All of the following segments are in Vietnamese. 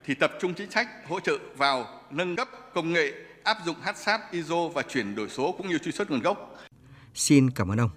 thì tập trung chính sách hỗ trợ vào nâng cấp công nghệ, áp dụng HACCP, ISO và chuyển đổi số cũng như truy xuất nguồn gốc. Xin cảm ơn ông.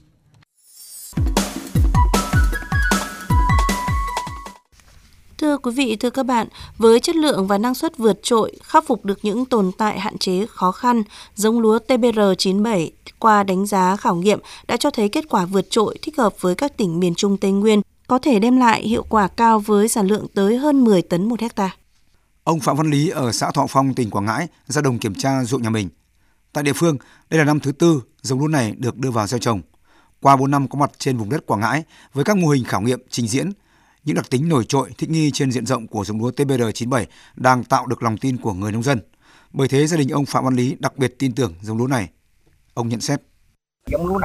Thưa quý vị, thưa các bạn, với chất lượng và năng suất vượt trội, khắc phục được những tồn tại hạn chế khó khăn, giống lúa TBR97 qua đánh giá khảo nghiệm đã cho thấy kết quả vượt trội thích hợp với các tỉnh miền Trung Tây Nguyên, có thể đem lại hiệu quả cao với sản lượng tới hơn 10 tấn một hectare. Ông Phạm Văn Lý ở xã Thọ Phong, tỉnh Quảng Ngãi ra đồng kiểm tra ruộng nhà mình. Tại địa phương, đây là năm thứ 4 giống lúa này được đưa vào gieo trồng. Qua 4 năm có mặt trên vùng đất Quảng Ngãi với các mô hình khảo nghiệm trình diễn, những đặc tính nổi trội thích nghi trên diện rộng của giống lúa TBR97 đang tạo được lòng tin của người nông dân. Bởi thế gia đình ông Phạm Văn Lý đặc biệt tin tưởng giống lúa này. Ông nhận xét: giống lúa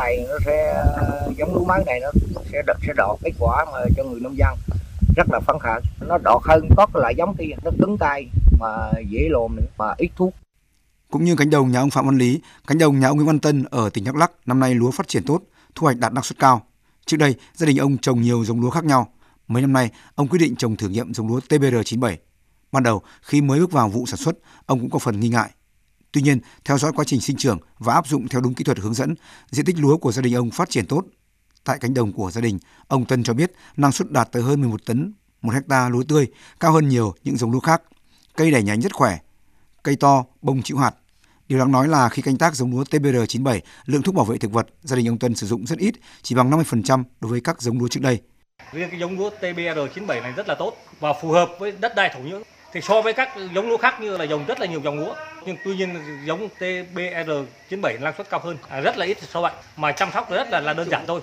mới này nó sẽ đọt kết quả mà cho người nông dân rất là phấn khởi. Nó đọt hơn có cái loại giống kia, nó cứng tay mà dễ lồm nữa mà ít thuốc. Cũng như cánh đồng nhà ông Phạm Văn Lý, cánh đồng nhà ông Nguyễn Văn Tân ở tỉnh Đắk Lắk năm nay lúa phát triển tốt, thu hoạch đạt năng suất cao. Trước đây, gia đình ông trồng nhiều giống lúa khác nhau. Mấy năm nay, ông quyết định trồng thử nghiệm giống lúa TBR97. Ban đầu, khi mới bước vào vụ sản xuất, ông cũng có phần nghi ngại. Tuy nhiên, theo dõi quá trình sinh trưởng và áp dụng theo đúng kỹ thuật hướng dẫn, diện tích lúa của gia đình ông phát triển tốt. Tại cánh đồng của gia đình, ông Tân cho biết năng suất đạt tới hơn 11 tấn một hectare lúa tươi, cao hơn nhiều những giống lúa khác. Cây đẻ nhánh rất khỏe, cây to, bông chịu hạt. Điều đáng nói là khi canh tác giống lúa TBR97, lượng thuốc bảo vệ thực vật gia đình ông Tân sử dụng rất ít, chỉ bằng 50% đối với các giống lúa trước đây. Riêng cái giống lúa TBR97 này rất là tốt và phù hợp với đất đai thổ nhưỡng. Thì so với các giống lúa khác như là rất là nhiều dòng lúa, nhưng tuy nhiên giống TBR97 năng suất cao hơn, rất là ít sâu bệnh mà chăm sóc rất là đơn giản thôi.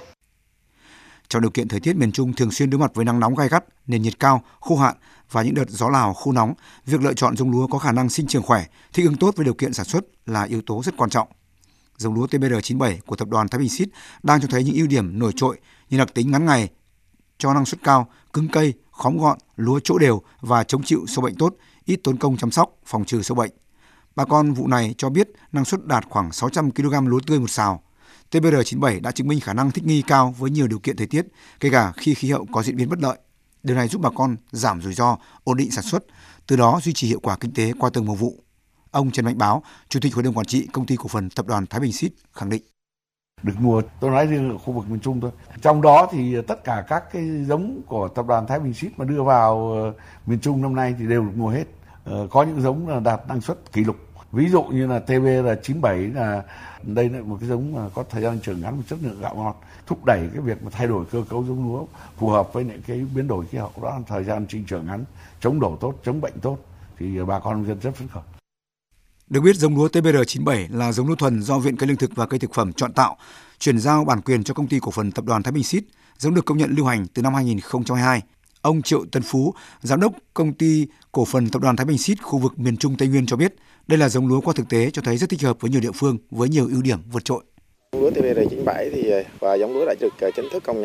Trong điều kiện thời tiết miền Trung thường xuyên đối mặt với nắng nóng gay gắt, nền nhiệt cao, khô hạn và những đợt gió Lào khô nóng, việc lựa chọn giống lúa có khả năng sinh trưởng khỏe, thích ứng tốt với điều kiện sản xuất là yếu tố rất quan trọng. Giống lúa TBR97 của tập đoàn Thái Bình Seed đang cho thấy những ưu điểm nổi trội như đặc tính ngắn ngày, cho năng suất cao, cứng cây, khóm gọn, lúa chỗ đều và chống chịu sâu bệnh tốt, ít tốn công chăm sóc, phòng trừ sâu bệnh. Bà con vụ này cho biết năng suất đạt khoảng 600 kg lúa tươi một sào. TBR97 đã chứng minh khả năng thích nghi cao với nhiều điều kiện thời tiết, kể cả khi khí hậu có diễn biến bất lợi. Điều này giúp bà con giảm rủi ro, ổn định sản xuất, từ đó duy trì hiệu quả kinh tế qua từng mùa vụ. Ông Trần Mạnh Báo, Chủ tịch Hội đồng Quản trị Công ty Cổ phần Tập đoàn Thái Bình Seed khẳng định: được mùa, tôi nói riêng ở khu vực miền Trung thôi. Trong đó thì tất cả các cái giống của tập đoàn Thái Bình Seed mà đưa vào miền Trung năm nay thì đều được mùa hết. Có những giống là đạt năng suất kỷ lục. Ví dụ như là TBR97 là đây là một cái giống mà có thời gian trưởng ngắn và chất lượng gạo ngọt, thúc đẩy cái việc mà thay đổi cơ cấu giống lúa phù hợp với những cái biến đổi khí hậu, đó là thời gian sinh trưởng ngắn, chống đổ tốt, chống bệnh tốt thì bà con nông dân rất phấn khởi. Được biết, giống lúa TBR97 là giống lúa thuần do Viện Cây lương thực và Cây thực phẩm chọn tạo, chuyển giao bản quyền cho Công ty Cổ phần Tập đoàn Thái Bình Seed, giống được công nhận lưu hành từ năm 2022. Ông Triệu Tân Phú, Giám đốc Công ty Cổ phần Tập đoàn Thái Bình Seed khu vực miền Trung Tây Nguyên cho biết, đây là giống lúa qua thực tế cho thấy rất thích hợp với nhiều địa phương với nhiều ưu điểm vượt trội. Giống lúa TBR97 thì và giống lúa đã được chính thức công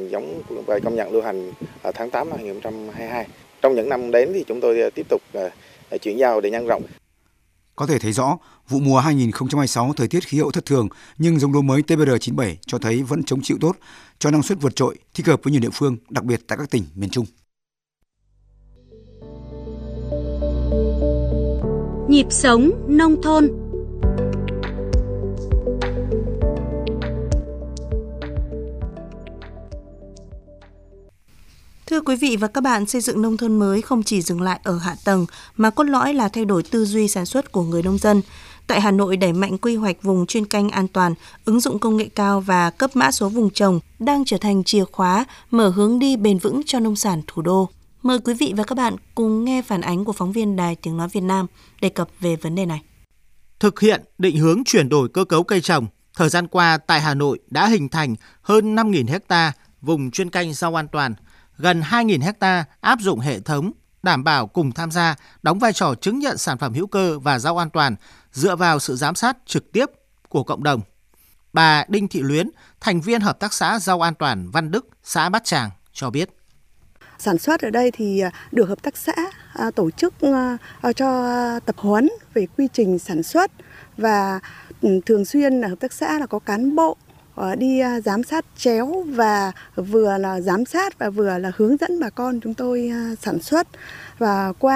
nhận lưu hành tháng 8 năm 2022. Trong những năm đến thì chúng tôi tiếp tục chuyển giao để nhân rộng. Có thể thấy rõ, vụ mùa 2026 thời tiết khí hậu thất thường, nhưng giống lúa mới TBR97 cho thấy vẫn chống chịu tốt, cho năng suất vượt trội, thích hợp với nhiều địa phương, đặc biệt tại các tỉnh miền Trung. Nhịp sống nông thôn. Thưa quý vị và các bạn, xây dựng nông thôn mới không chỉ dừng lại ở hạ tầng mà cốt lõi là thay đổi tư duy sản xuất của người nông dân. Tại Hà Nội, đẩy mạnh quy hoạch vùng chuyên canh an toàn, ứng dụng công nghệ cao và cấp mã số vùng trồng đang trở thành chìa khóa mở hướng đi bền vững cho nông sản thủ đô. Mời quý vị và các bạn cùng nghe phản ánh của phóng viên Đài Tiếng Nói Việt Nam đề cập về vấn đề này. Thực hiện định hướng chuyển đổi cơ cấu cây trồng, thời gian qua tại Hà Nội đã hình thành hơn 5.000 ha vùng chuyên canh rau an toàn, gần 2.000 ha áp dụng hệ thống đảm bảo cùng tham gia, đóng vai trò chứng nhận sản phẩm hữu cơ và rau an toàn dựa vào sự giám sát trực tiếp của cộng đồng. Bà Đinh Thị Luyến, thành viên Hợp tác xã Rau An toàn Văn Đức, xã Bát Tràng cho biết. Sản xuất ở đây thì được hợp tác xã tổ chức cho tập huấn về quy trình sản xuất và thường xuyên là hợp tác xã là có cán bộ đi giám sát chéo và vừa là giám sát và vừa là hướng dẫn bà con chúng tôi sản xuất. Và qua